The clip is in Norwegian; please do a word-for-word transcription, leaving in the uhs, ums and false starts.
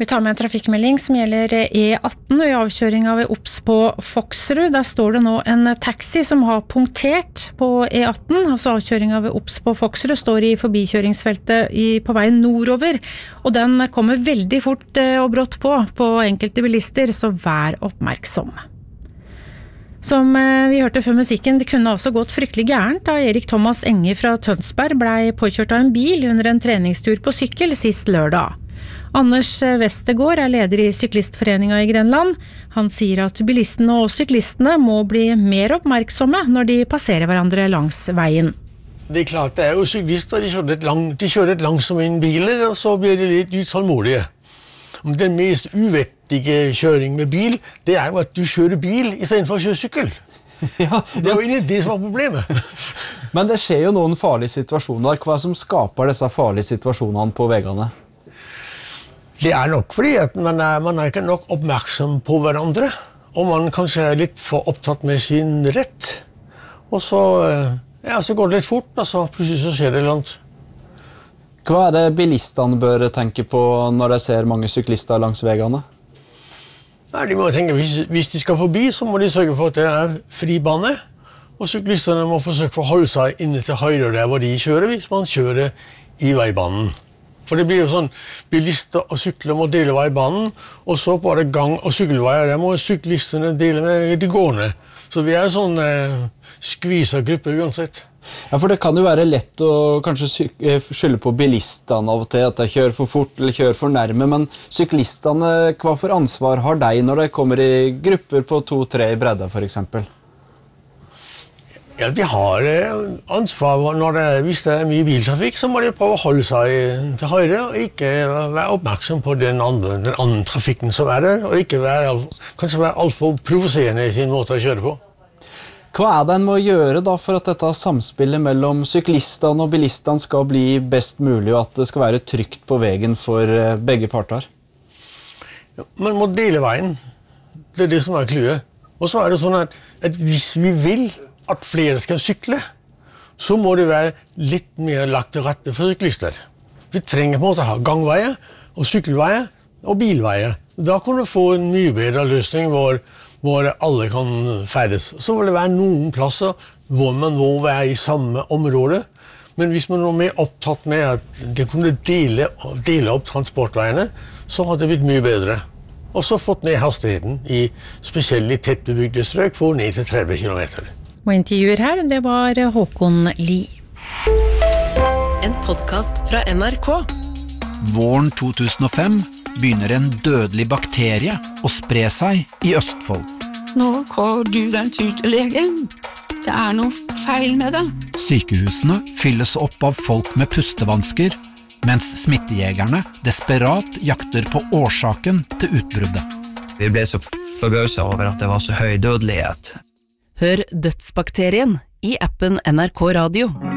Vi tar med en trafikkmelding som gjelder E atten og i avkjøringa ved Ops på Foksrud. Der står det nå en taxi som har punktert på E atten, altså avkjøringa ved Ops på Foksrud, står i forbikjøringsfeltet i, på vei nordover, og den kommer veldig fort og brått på, på enkelte bilister, så vær oppmerksom. Som vi hørte før musikken, det kunne også gått fryktelig gærent da Erik Thomas Enge fra Tønsberg ble påkjørt av en bil under en treningstur på sykkel sist lørdag. Anders Vestergaard er leder i Syklistforeningen i Grenland. Han sier at bilistene og syklistene må bli mer oppmerksomme når de passerer hverandre langs veien. Det er klart, det er jo syklister, de kjører et, lang, de kjører et langsomt inn biler, og så blir de litt utsalmodige. Den mest uvettige kjøring med bil, det er jo at du kjører bil i stedet for å kjøre sykkel. Ja, det er jo ikke det som er problemet. Men det skjer jo noen farlige situasjoner. Hva er det som skaper disse farlige situasjonene på veiene? Det er nok fordi at man er, man er ikke nok oppmerksom på hverandre, og man kanskje er litt for opptatt med sin rett. Og så, ja, så går det litt fort, og så plutselig så skjer det noe annet. Hva er det bilistene bør tenke på når de ser mange syklister langs veiene? Nei, de må tenke, hvis, hvis de skal forbi, så må de sørge for at det er fri bane, og syklistene må forsøke å holde seg inne til høyre der hvor de kjører, hvis man kjører i veibanen. For det blir jo sånn, bilister og sykler må dele veibanen, og så på det gang- og sykkelveier, der må syklistene dele med de gående. Så vi er en sånn eh, skviset gruppe uansett. Ja, for det kan jo være lett å kanskje skylde på bilistene av og til, at de kjører for fort eller kjører for nærme, men syklistene, hva for ansvar har de når de kommer i grupper på to-tre i bredda for eksempel? Ja, de har ansvar når det, hvis det er mye biltrafikk, så må de prøve å holde seg til høyre og ikke være oppmerksom på den andre, den andre trafikken som er der, og ikke være, kanskje være alt for provoserende i sin måte å kjøre på. Hva er det en må gjøre da for at dette samspillet mellom syklistene og bilistene skal bli best mulig, og at det skal være trygt på veien for begge parter? Ja, man må dele veien. Det er det som er clouet. Og så er det sånn at, at hvis vi vil at flere skal sykle, så må det være litt mer lagt til rette for syklister. Vi trenger på en måte ha gangveier, og sykkelveier, og bilveier. Da kan du få en mye bedre løsning hvor, hvor alle kan ferdes. Så vil det være noen plasser hvor man må være i samme område, men hvis man er mer opptatt med at det kunne dele, dele opp transportveiene, så har det blitt mye bedre. Og så fått ned hastigheten i spesielt i tettbebygde strøk for ned til tretti kilometer. Og intervjuer her, det var Håkon Lie. En podcast fra N R K. Våren to tusen og fem begynner en dødelig bakterie å spre seg i Østfold. Nå går du den tur til legen. Det er noe feil med det. Sykehusene fylles opp av folk med pustevansker, mens smittejegerne desperat jakter på årsaken til utbruddet. Vi ble så forbauset over at det var så høy dødelighet. Hør Dødsbakterien i appen N R K Radio.